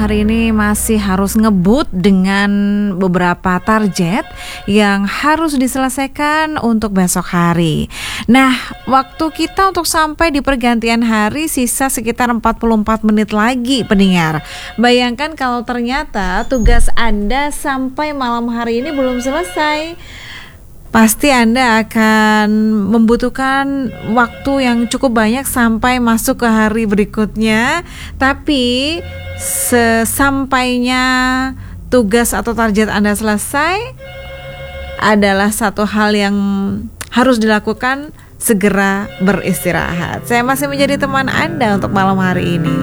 hari ini masih harus ngebut dengan beberapa target yang harus diselesaikan untuk besok hari. Nah, waktu kita untuk sampai di pergantian hari sisa sekitar 44 menit lagi, pendengar. Bayangkan kalau ternyata tugas Anda sampai malam hari ini belum selesai. Pasti Anda akan membutuhkan waktu yang cukup banyak sampai masuk ke hari berikutnya. Tapi sesampainya tugas atau target Anda selesai adalah satu hal yang harus dilakukan, segera beristirahat. Saya masih menjadi teman Anda untuk malam hari ini.